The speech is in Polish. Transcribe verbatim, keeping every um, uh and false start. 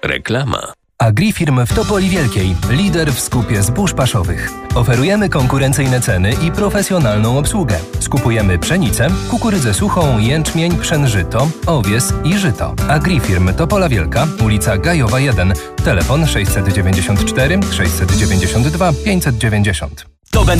Reklama. Agrifirm w Topoli Wielkiej. Lider w skupie zbóż paszowych. Oferujemy konkurencyjne ceny i profesjonalną obsługę. Skupujemy pszenicę, kukurydzę suchą, jęczmień, pszenżyto, owies i żyto. Agrifirm Topola Wielka, ulica Gajowa jeden. Telefon sześćset dziewięćdziesiąt cztery sześćset dziewięćdziesiąt dwa pięćset dziewięćdziesiąt. To